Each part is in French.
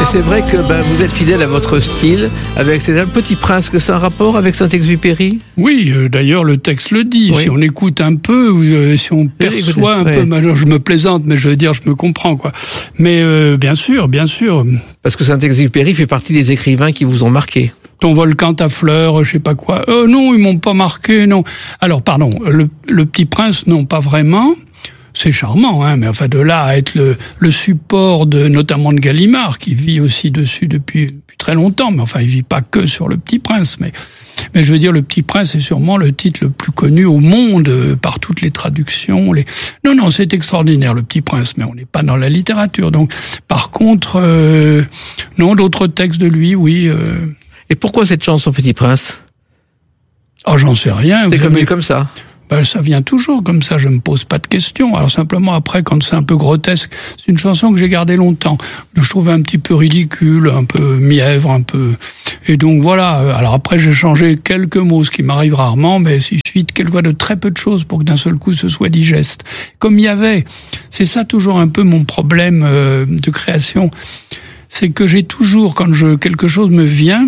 Et c'est vrai que vous êtes fidèle à votre style avec Le Petit Prince, que c'est un rapport avec Saint-Exupéry ? Oui, d'ailleurs le texte le dit. Oui. Si on écoute un peu, si on perçoit un peu, alors je me plaisante, mais je veux dire, je me comprends quoi. Mais bien sûr. Parce que Saint-Exupéry fait partie des écrivains qui vous ont marqué. Ton volcan, ta fleur, je sais pas quoi. Non, ils m'ont pas marqué, non. Alors pardon, le Petit Prince, non, pas vraiment. C'est charmant, mais enfin de là à être le support notamment de Gallimard, qui vit aussi dessus depuis très longtemps, mais enfin il vit pas que sur Le Petit Prince, mais je veux dire Le Petit Prince est sûrement le titre le plus connu au monde par toutes les traductions. Non, c'est extraordinaire Le Petit Prince, mais on n'est pas dans la littérature. Donc par contre, non, d'autres textes de lui, oui. Et pourquoi cette chanson Petit Prince ? Oh, j'en sais rien. C'est comme ça. Ça vient toujours comme ça, je me pose pas de questions. Alors simplement après, quand c'est un peu grotesque, c'est une chanson que j'ai gardée longtemps. Je trouvais un petit peu ridicule, un peu mièvre, un peu... Et donc voilà, alors après j'ai changé quelques mots, ce qui m'arrive rarement, mais il suffit quelquefois de très peu de choses pour que d'un seul coup ce soit digeste. Comme il y avait, c'est ça toujours un peu mon problème de création, c'est que j'ai toujours, quand quelque chose me vient...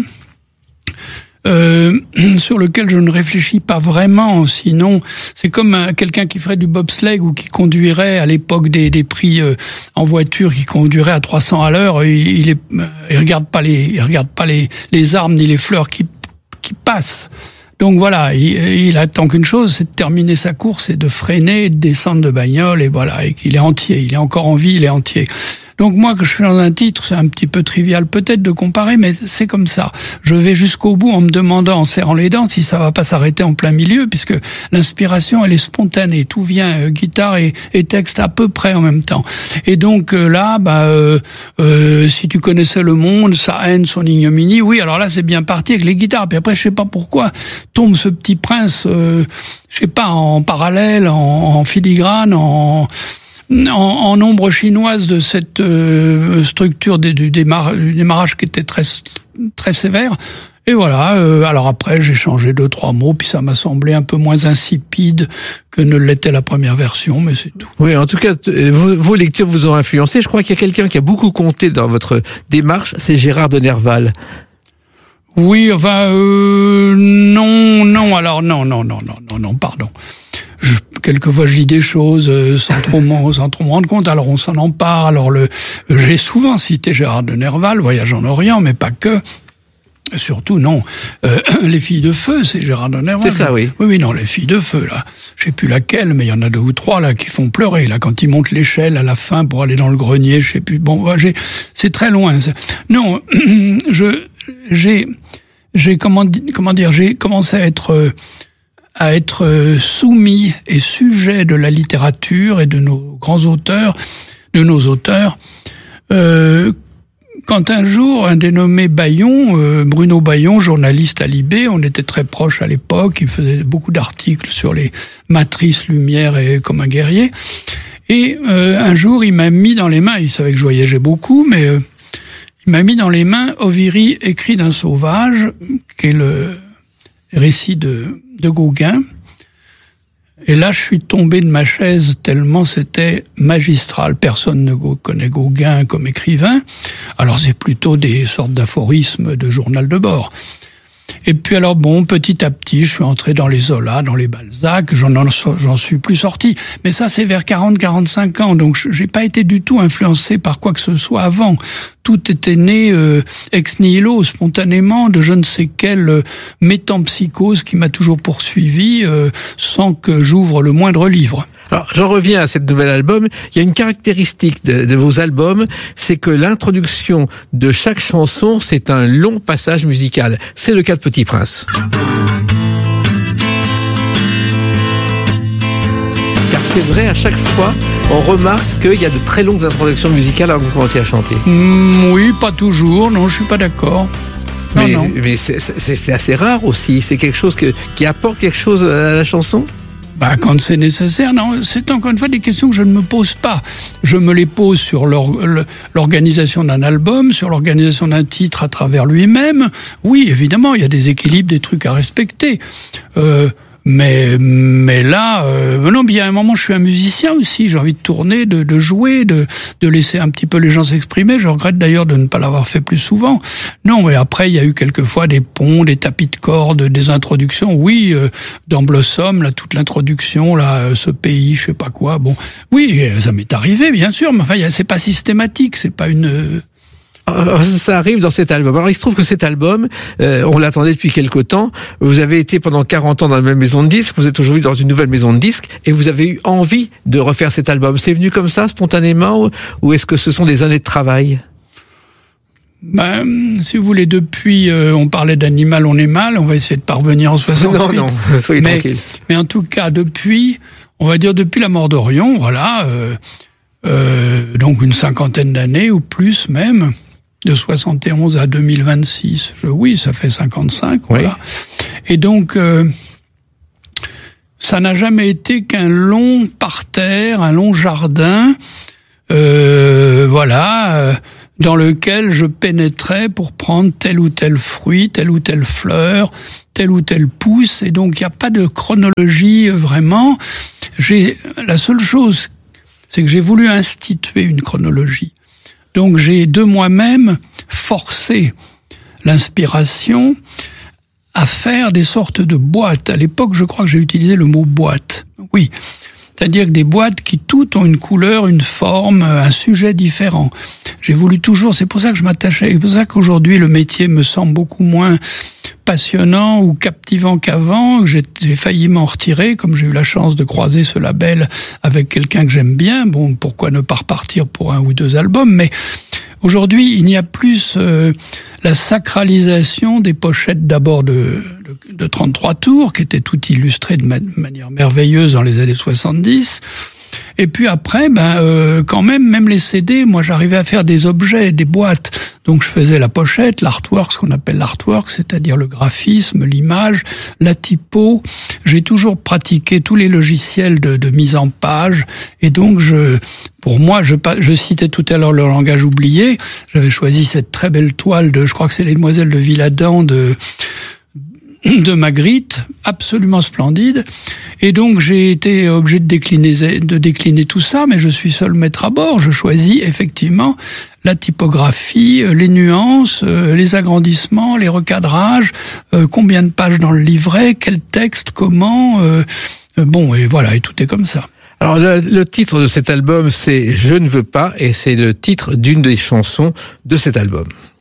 sur lequel je ne réfléchis pas vraiment, sinon c'est comme quelqu'un qui ferait du bobsleigh ou qui conduirait à l'époque des prix en voiture, qui conduirait à 300 à l'heure, il regarde pas les arbres ni les fleurs qui passent. Donc voilà, il attend qu'une chose, c'est de terminer sa course et de freiner, de descendre de bagnole, et voilà, et qu'il est entier, il est encore en vie, il est entier. Donc moi, que je suis dans un titre, c'est un petit peu trivial peut-être de comparer, mais c'est comme ça. Je vais jusqu'au bout en me demandant, en serrant les dents, si ça va pas s'arrêter en plein milieu, puisque l'inspiration, elle est spontanée. Tout vient, guitare et texte à peu près en même temps. Et donc là, si tu connaissais le monde, sa haine, son ignominie, oui, alors là, c'est bien parti avec les guitares. Puis après, je sais pas pourquoi, tombe ce Petit Prince, je sais pas, en parallèle, en filigrane, en ombre chinoise de cette structure du démarrage qui était très très sévère. Et voilà, alors après j'ai changé 2-3 mots, puis ça m'a semblé un peu moins insipide que ne l'était la première version, mais c'est tout. Oui, en tout cas, vos lectures vous ont influencé. Je crois qu'il y a quelqu'un qui a beaucoup compté dans votre démarche, c'est Gérard de Nerval. Oui, enfin, non, pardon. Quelquefois je dis des choses sans trop me rendre compte, alors on s'en empare. Alors j'ai souvent cité Gérard de Nerval, Voyage en Orient, mais pas que. Surtout non, Les Filles de Feu, c'est Gérard de Nerval. C'est ça, oui. Oui, non, Les Filles de Feu, là, je sais plus laquelle, mais il y en a 2 ou 3 là qui font pleurer, là, quand ils montent l'échelle à la fin pour aller dans le grenier, je sais plus. Bon, c'est très loin. Non, j'ai commencé à être soumis et sujet de la littérature et de nos grands auteurs, quand un jour, un dénommé Bayon, Bruno Bayon, journaliste à Libé, on était très proches à l'époque, il faisait beaucoup d'articles sur les matrices, lumière et comme un guerrier, et un jour il m'a mis dans les mains, il savait que je voyageais beaucoup, mais il m'a mis dans les mains Oviri, écrit d'un sauvage, qui est le récit de Gauguin. Et là, je suis tombé de ma chaise tellement c'était magistral. Personne ne connaît Gauguin comme écrivain. Alors c'est plutôt des sortes d'aphorismes de journal de bord. Et puis alors bon, petit à petit, je suis entré dans les Zola, dans les Balzac, j'en suis plus sorti. Mais ça, c'est vers 40-45 ans, donc j'ai pas été du tout influencé par quoi que ce soit avant. Tout était né ex nihilo, spontanément, de je ne sais quelle métempsychose qui m'a toujours poursuivi sans que j'ouvre le moindre livre. Alors, j'en reviens à cet nouvel album. Il y a une caractéristique de vos albums, c'est que l'introduction de chaque chanson, c'est un long passage musical. C'est le cas de Petit Prince. Car c'est vrai, à chaque fois, on remarque qu'il y a de très longues introductions musicales avant que vous commenciez à chanter. Oui, pas toujours, non, je suis pas d'accord. Mais c'est assez rare aussi. C'est quelque chose qui apporte quelque chose à la chanson ? Quand c'est nécessaire, non, c'est encore une fois des questions que je ne me pose pas. Je me les pose sur l'organisation d'un album, sur l'organisation d'un titre à travers lui-même. Oui, évidemment, il y a des équilibres, des trucs à respecter. Mais là, non, bien à un moment, je suis un musicien aussi. J'ai envie de tourner, de jouer, de laisser un petit peu les gens s'exprimer. Je regrette d'ailleurs de ne pas l'avoir fait plus souvent. Non, et après, il y a eu quelquefois des ponts, des tapis de cordes, des introductions. Oui, dans Blossom, là, toute l'introduction, là, ce pays, je sais pas quoi. Bon, oui, ça m'est arrivé, bien sûr, mais enfin, c'est pas systématique, c'est pas une... Ça arrive dans cet album. Alors il se trouve que cet album, on l'attendait depuis quelque temps. Vous avez été pendant 40 ans dans la même maison de disques, vous êtes aujourd'hui dans une nouvelle maison de disques, et vous avez eu envie de refaire cet album. C'est venu comme ça, spontanément, ou est-ce que ce sont des années de travail ? Si vous voulez, depuis, on parlait d'Animal, on est mal, on va essayer de parvenir en 68. Non, soyez tranquille. Mais en tout cas, depuis, on va dire depuis la mort d'Orion, voilà, donc une 50aine d'années, ou plus même, de 71 à 2026, oui, ça fait 55, voilà. Oui. Et donc, ça n'a jamais été qu'un long parterre, un long jardin, voilà, dans lequel je pénétrais pour prendre tel ou tel fruit, telle ou telle fleur, telle ou telle pousse, et donc il n'y a pas de chronologie vraiment. La seule chose, c'est que j'ai voulu instituer une chronologie. Donc j'ai de moi-même forcé l'inspiration à faire des sortes de boîtes. À l'époque, je crois que j'ai utilisé le mot boîte. Oui. C'est-à-dire que des boîtes qui toutes ont une couleur, une forme, un sujet différent. J'ai voulu toujours, c'est pour ça que je m'attachais, c'est pour ça qu'aujourd'hui le métier me semble beaucoup moins passionnant ou captivant qu'avant. J'ai failli m'en retirer, comme j'ai eu la chance de croiser ce label avec quelqu'un que j'aime bien. Bon, pourquoi ne pas repartir pour 1 ou 2 albums, mais aujourd'hui, il n'y a plus la sacralisation des pochettes d'abord de 33 tours, qui étaient toutes illustrées de manière merveilleuse dans les années 70. Et puis après, quand même les CD, moi j'arrivais à faire des objets, des boîtes. Donc je faisais la pochette, l'artwork, ce qu'on appelle l'artwork, c'est-à-dire le graphisme, l'image, la typo. J'ai toujours pratiqué tous les logiciels de mise en page. Et donc pour moi, je citais tout à l'heure le langage oublié. J'avais choisi cette très belle toile je crois que c'est les Demoiselles de Villadans de Magritte, absolument splendide. Et donc j'ai été obligé de décliner tout ça, mais je suis seul maître à bord. Je choisis effectivement la typographie, les nuances, les agrandissements, les recadrages, combien de pages dans le livret, quel texte, comment, bon, et voilà, et tout est comme ça. Alors le titre de cet album, c'est « Je ne veux pas », et c'est le titre d'une des chansons de cet album.